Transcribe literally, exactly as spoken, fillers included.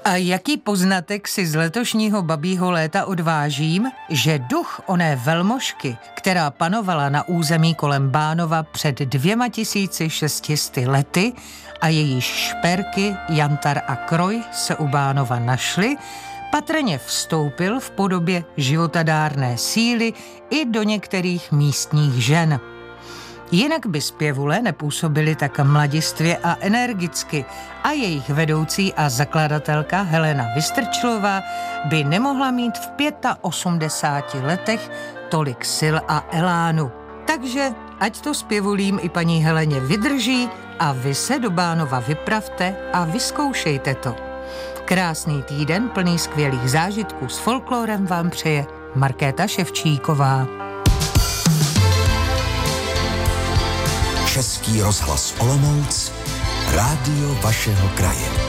A jaký poznatek si z letošního babího léta odvážím? Že duch oné velmožky, která panovala na území kolem Bánova před dvěma tisíci šestisty lety a jejíž šperky, jantar a kroj se u Bánova našly, patrně vstoupil v podobě životadárné síly i do některých místních žen. Jinak by zpěvule nepůsobily tak mladistvě a energicky a jejich vedoucí a zakladatelka Helena Vystrčilová by nemohla mít v osmdesáti pěti letech tolik sil a elánu. Takže ať to zpěvulím i paní Heleně vydrží a vy se do Bánova vypravte a vyzkoušejte to. Krásný týden plný skvělých zážitků s folklórem vám přeje Markéta Ševčíková. Český rozhlas Olomouc, rádio vašeho kraje.